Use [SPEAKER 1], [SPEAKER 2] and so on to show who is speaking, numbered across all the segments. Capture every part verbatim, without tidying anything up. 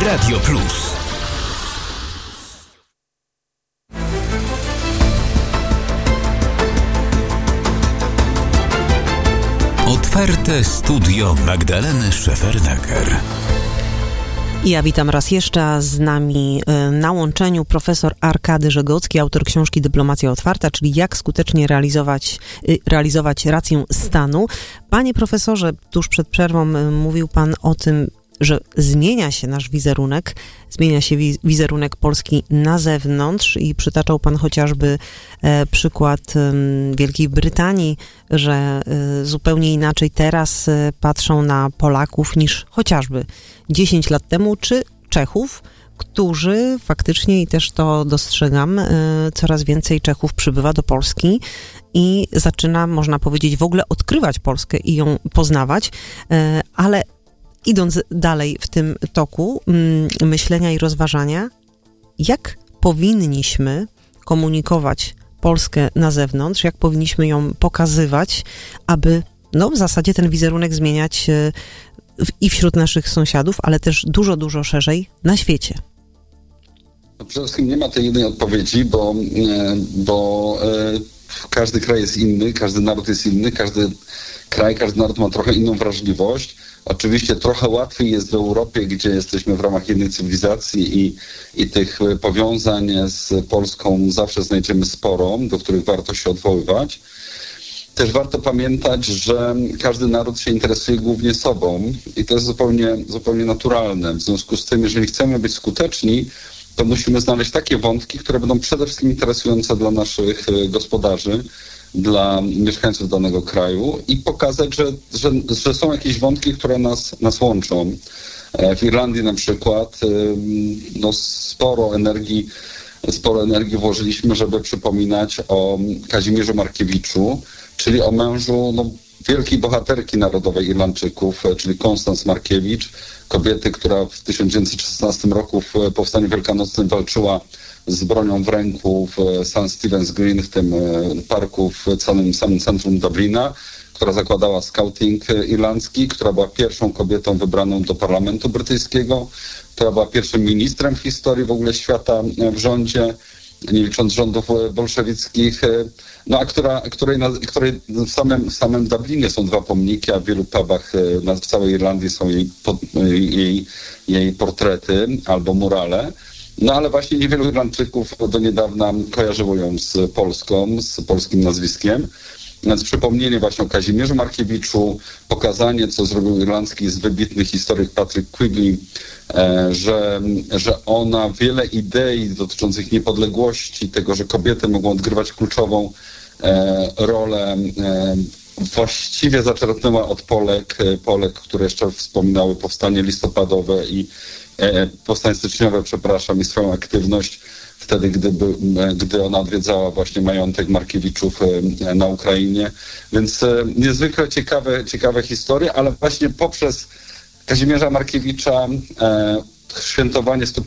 [SPEAKER 1] Radio Plus. Otwarte studio Magdaleny Szefernaker.
[SPEAKER 2] Ja witam raz jeszcze, a z nami na łączeniu profesor Arkady Żegocki, autor książki Dyplomacja Otwarta, czyli jak skutecznie realizować, realizować rację stanu. Panie profesorze, tuż przed przerwą mówił pan o tym, że zmienia się nasz wizerunek, zmienia się wizerunek Polski na zewnątrz i przytaczał pan chociażby e, przykład e, Wielkiej Brytanii, że e, zupełnie inaczej teraz e, patrzą na Polaków niż chociażby dziesięć lat temu, czy Czechów, którzy faktycznie, i też to dostrzegam, e, coraz więcej Czechów przybywa do Polski i zaczyna, można powiedzieć, w ogóle odkrywać Polskę i ją poznawać, e, ale idąc dalej w tym toku mm, myślenia i rozważania, jak powinniśmy komunikować Polskę na zewnątrz, jak powinniśmy ją pokazywać, aby no, w zasadzie ten wizerunek zmieniać w, i wśród naszych sąsiadów, ale też dużo, dużo szerzej na świecie.
[SPEAKER 3] No, przede wszystkim nie ma tej jednej odpowiedzi, bo, bo e, każdy kraj jest inny, każdy naród jest inny, każdy kraj, każdy naród ma trochę inną wrażliwość. Oczywiście trochę łatwiej jest w Europie, gdzie jesteśmy w ramach jednej cywilizacji i, i tych powiązań z Polską zawsze znajdziemy sporo, do których warto się odwoływać. Też warto pamiętać, że każdy naród się interesuje głównie sobą i to jest zupełnie, zupełnie naturalne. W związku z tym, jeżeli chcemy być skuteczni, to musimy znaleźć takie wątki, które będą przede wszystkim interesujące dla naszych gospodarzy, dla mieszkańców danego kraju i pokazać, że, że, że są jakieś wątki, które nas, nas łączą. W Irlandii na przykład no, sporo energii, sporo energii włożyliśmy, żeby przypominać o Kazimierzu Markiewiczu, czyli o mężu no, wielkiej bohaterki narodowej Irlandczyków, czyli Konstans Markiewicz, kobiety, która w tysiąc dziewięćset szesnastym roku w Powstaniu Wielkanocnym walczyła z bronią w ręku w Saint Stephen's Green, w tym parku w samym, samym centrum Dublina, która zakładała scouting irlandzki, która była pierwszą kobietą wybraną do parlamentu brytyjskiego, która była pierwszym ministrem w historii w ogóle świata w rządzie, nie licząc rządów bolszewickich, no a która, której, na, której w samym, w samym Dublinie są dwa pomniki, a w wielu pubach na, w całej Irlandii są jej, jej, jej portrety albo murale. No ale właśnie niewielu Irlandczyków do niedawna kojarzyło ją z Polską, z polskim nazwiskiem. Więc przypomnienie właśnie o Kazimierzu Markiewiczu, pokazanie, co zrobił irlandzki z wybitny historyk Patrick Quigley, e, że, że ona wiele idei dotyczących niepodległości, tego, że kobiety mogą odgrywać kluczową e, rolę, e, właściwie zaczerpnęła od Polek, Polek, które jeszcze wspominały powstanie listopadowe i powstanie styczniowe, przepraszam, i swoją aktywność wtedy, gdy, gdy ona odwiedzała właśnie majątek Markiewiczów na Ukrainie. Więc niezwykle ciekawe, ciekawe historie, ale właśnie poprzez Kazimierza Markiewicza e, świętowanie sto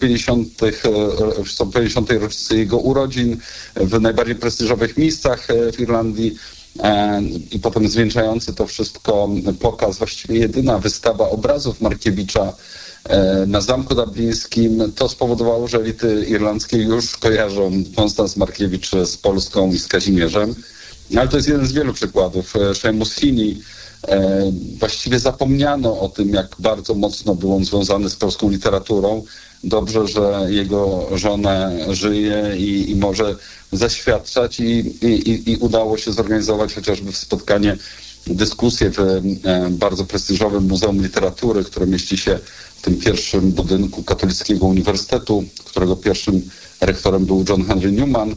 [SPEAKER 3] pięćdziesiątej rocznicy jego urodzin w najbardziej prestiżowych miejscach w Irlandii e, i potem zwieńczający to wszystko pokaz, właściwie jedyna wystawa obrazów Markiewicza na Zamku Dublińskim, to spowodowało, że elity irlandzkie już kojarzą Konstans Markiewicz z Polską i z Kazimierzem. Ale to jest jeden z wielu przykładów. Seamus Heaney, e, właściwie zapomniano o tym, jak bardzo mocno był on związany z polską literaturą. Dobrze, że jego żona żyje i, i może zaświadczać i, i, i udało się zorganizować chociażby spotkanie, dyskusję w e, bardzo prestiżowym Muzeum Literatury, które mieści się w tym pierwszym budynku Katolickiego Uniwersytetu, którego pierwszym rektorem był John Henry Newman,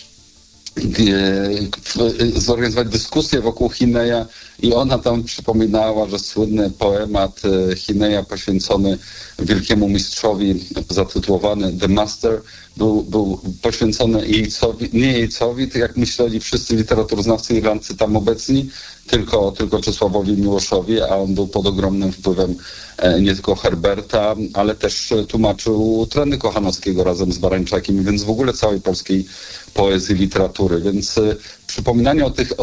[SPEAKER 3] zorganizować dyskusję wokół Heaneya i ona tam przypominała, że słynny poemat Heaneya poświęcony wielkiemu mistrzowi, zatytułowany The Master, był, był poświęcony Yeatsowi, nie Yeatsowi, tak jak myśleli wszyscy literaturoznawcy irlandzcy tam obecni, tylko, tylko Czesławowi Miłoszowi, a on był pod ogromnym wpływem e, nie tylko Herberta, ale też tłumaczył Trendy Kochanowskiego razem z Barańczakiem, więc w ogóle całej polskiej poezji, literatury. Więc e, przypominanie o tych, o,